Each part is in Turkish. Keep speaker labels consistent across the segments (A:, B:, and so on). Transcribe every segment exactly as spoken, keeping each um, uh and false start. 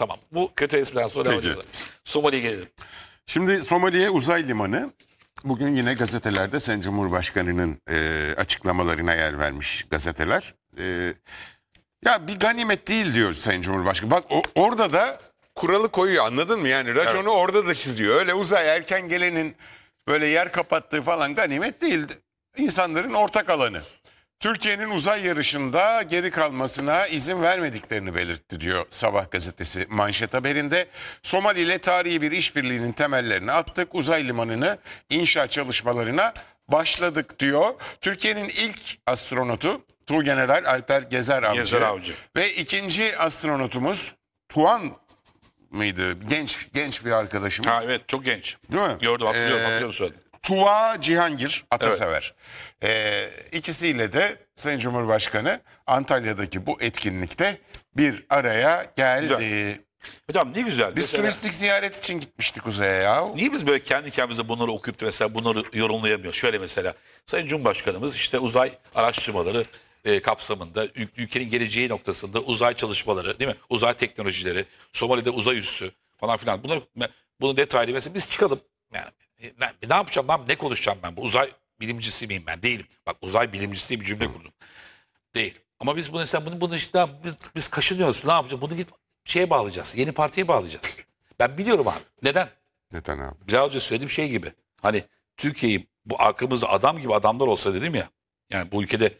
A: Tamam. Bu kötü espriden sonra devam
B: Peki.
A: edelim. Somali'ye gelelim.
B: Şimdi Somali'ye uzay limanı bugün yine gazetelerde Sayın Cumhurbaşkanı'nın e, açıklamalarına yer vermiş gazeteler. E, ya bir ganimet değil diyor Sayın Cumhurbaşkanı. Bak o, orada da kuralı koyuyor, anladın mı? Yani raconu
A: Evet.
B: orada da çiziyor. Öyle uzay erken gelenin böyle yer kapattığı falan ganimet değildi. İnsanların ortak alanı. Türkiye'nin uzay yarışında geri kalmasına izin vermediklerini belirtti diyor Sabah gazetesi manşet haberinde. Somali ile tarihi bir işbirliğinin temellerini attık. Uzay limanını inşa çalışmalarına başladık diyor. Türkiye'nin ilk astronotu Tuğgeneral Alper Gezer Avcı.
A: Gezer Avcı.
B: Ve ikinci astronotumuz Tuğan mıydı? Genç genç bir arkadaşımız.
A: Ha evet, çok genç.
B: Değil mi?
A: Gördüm, hatırlıyorum,
B: Ee,
A: hatırlıyorum söyledim.
B: Tuva Cihangir Atasever. Ee, ikisiyle de Sayın Cumhurbaşkanı Antalya'daki bu etkinlikte bir araya geldi.
A: Güzel. Hocam ne güzel.
B: Biz
A: Mesela,
B: turistik ziyaret için gitmiştik uzaya ya.
A: niye biz böyle kendi kendimize bunları okuyup da mesela bunları yorumlayamıyoruz? Şöyle mesela Sayın Cumhurbaşkanımız işte uzay araştırmaları e, kapsamında ül- ülkenin geleceği noktasında uzay çalışmaları, değil mi? Uzay teknolojileri, Somali'de uzay üssü falan filan. Bunları bunu detaylı mesela biz çıkalım. Yani ne, ne yapacağım ben? Ne konuşacağım ben? Bu uzay bilimcisi miyim ben? Değilim. Bak, uzay bilimcisi diye bir cümle kurdum. Değil. Ama biz bunu mesela bunu, bunu işte biz, biz kaşınıyoruz. Ne yapacağız? Bunu git şeye bağlayacağız. Yeni partiye bağlayacağız. Ben biliyorum abi. Neden?
B: Neden abi?
A: Biraz önce söylediğim şey gibi. Hani Türkiye'yi bu arkamızda adam gibi adamlar olsa dedim ya. Yani bu ülkede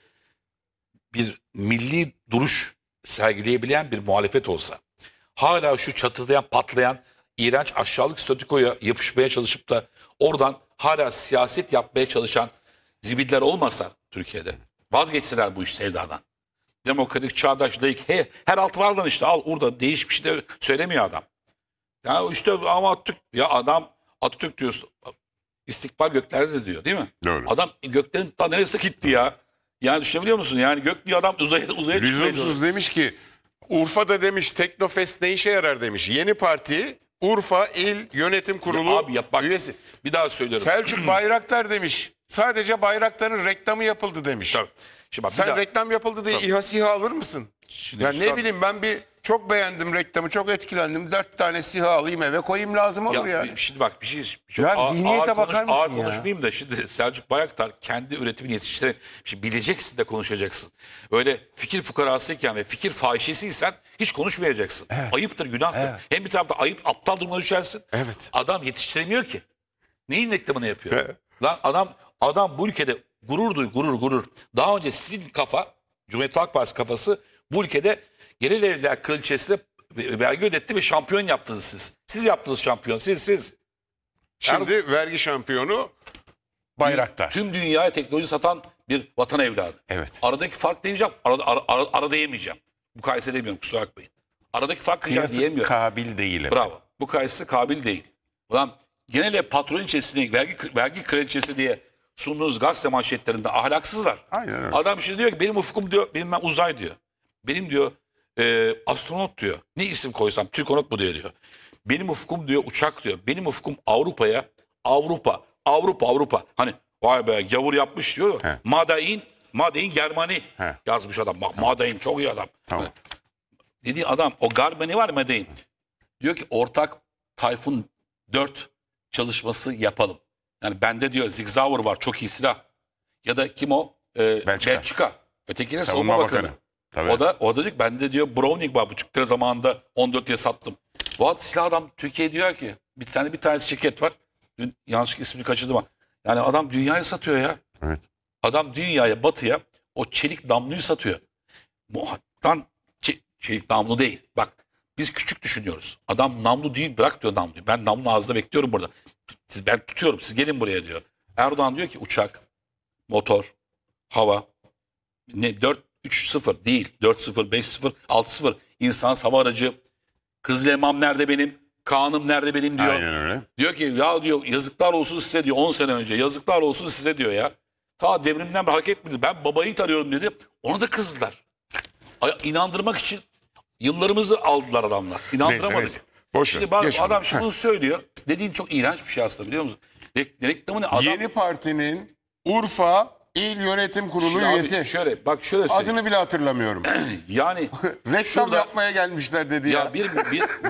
A: bir milli duruş sergileyebilen bir muhalefet olsa. Hala şu çatırdayan, patlayan, iğrenç aşağılık statükoya yapışmaya çalışıp da oradan hala siyaset yapmaya çalışan zibidler olmasa Türkiye'de. Vazgeçseler bu iş sevdadan. Demokratik, çağdaş, layık, he, her alt var lan işte, al orada değişik bir şey de söylemiyor adam. Ya işte ama Atatürk, ya adam Atatürk diyorsun. İstikbal göklerde de diyor, değil mi?
B: Doğru.
A: Adam göklerin ta neresi gitti ya? Yani düşünebiliyor musun? Yani gök diyor, adam uzaya, uzaya çıkıyor.
B: Lüzumsuz demiş ki Urfa'da demiş Teknofest ne işe yarar demiş. Yeni parti Urfa İl Yönetim Kurulu
A: Ya abi yap bak,
B: üyesi.
A: bir daha söylüyorum.
B: Selçuk Bayraktar demiş. Sadece Bayraktar'ın reklamı yapıldı demiş.
A: Tabii. Şimdi bak, bir
B: Sen
A: daha-
B: reklam yapıldı diye
A: Tabii.
B: İHA SİHA alır mısın?
A: Şimdi
B: Ya ne
A: üstad-
B: bileyim, ben bir çok beğendim reklamı, çok etkilendim. Dört tane SİHA alayım eve koyayım, lazım olur
A: Ya,
B: yani.
A: Şimdi bak bir şey. Çok
B: Ya
A: ağır-
B: zihniyete
A: ağır
B: bakar
A: konuş- ağır
B: mısın ya?
A: konuşmayayım da şimdi Selçuk Bayraktar kendi üretimini yetiştirerek, şimdi bileceksin de konuşacaksın. Öyle fikir fukarasıyken ve fikir fahişesiysen hiç konuşmayacaksın. Ayıptır, günahtır. Hem bir tarafta ayıp, aptal durumuna düşersin.
B: Evet.
A: Adam yetiştiremiyor ki. Neyin reklamını yapıyor? Lan adam adam bu ülkede gurur duy, gurur gurur. Daha önce sizin kafa, Cumhuriyet Halk Partisi kafası bu ülkede Genel Evliya Kraliçesi'ne vergi ödetti ve şampiyon yaptınız siz. Siz yaptınız şampiyon. Siz siz.
B: Şimdi vergi şampiyonu Bayraktar.
A: Tüm dünyaya teknoloji satan bir vatan evladı.
B: Evet.
A: Aradaki fark diyeceğim. Arada, ara, ara, arada yemeyeceğim. Mukayese edemiyorum, kusura bakmayın. Aradaki fark diyeceğim
B: Piyasa
A: diyemiyorum.
B: kabil değil.
A: Bravo. Mukayese kabil değil. Ulan genel ev patroniçesini, vergi, vergi kraliçesi diye sunduğunuz gazete manşetlerinde ahlaksızlar.
B: Aynen öyle.
A: Adam şimdi diyor ki benim ufkum diyor, benim ben uzay diyor. Benim diyor e, astronot diyor. Ne isim koysam Türkonot mu diyor diyor. Benim ufkum diyor uçak diyor. Benim ufkum Avrupa'ya, Avrupa, Avrupa, Avrupa. Hani vay be gavur yapmış diyor.
B: He.
A: Madain, Madain Germani
B: He.
A: yazmış adam. Bak Madain çok iyi adam.
B: Tamam.
A: Dediği adam o Garbani var mı deyin. Diyor ki ortak Tayfun dört çalışması yapalım. Yani bende diyor Zigzauer var, çok iyi silah. Ya da kim o? Ee,
B: Belçika.
A: Belçika. Ötekine
B: Savunma
A: savunma bakanı.
B: Bakanı. Tabii.
A: O da o da diyor ki bende diyor Browning var, bu Türkler zamanında on dört diye sattım. Bu adam, silah adam Türkiye diyor ki bir tane bir tanesi şirket var. Dün yanlış ismini kaçırdım ama. Yani adam dünyaya satıyor ya.
B: Evet.
A: Adam dünyaya, batıya o çelik namluyu satıyor. Muhattan çe- çelik namlu değil. Bak biz küçük düşünüyoruz. Adam namlu değil, bırak diyor namluyu. Ben namlu ağzında bekliyorum burada. Siz, ben tutuyorum, siz gelin buraya diyor. Erdoğan diyor ki uçak, motor, hava. Ne dört üç sıfır değil. dört sıfır, beş sıfır, altı sıfır. İnsan hava aracı. Kızıl Elmam nerede benim? Kaan'ım nerede benim diyor.
B: Aynen öyle.
A: Diyor ki ya diyor yazıklar olsun size diyor, on sene önce yazıklar olsun size diyor ya. Ta devrimden bir hareket miydi? Ben babayı arıyorum dedi. Ona da kızdılar. Ay- İnandırmak için yıllarımızı aldılar adamlar. İnandıramadık.
B: Neyse, neyse. Boş ver,
A: Şimdi bak,
B: geç
A: adam
B: bunu.
A: şimdi bunu söylüyor. Dediğin çok iğrenç bir şey aslında, biliyor musun? Re- reklamını adam...
B: Yeni partinin Urfa İl Yönetim Kurulu
A: Şimdi abi
B: üyesi.
A: şöyle bak, şöyle söyleyeyim.
B: Adını bile hatırlamıyorum.
A: Yani
B: Reklam
A: şurada-
B: yapmaya gelmişler dedi ya.
A: ya bir, bir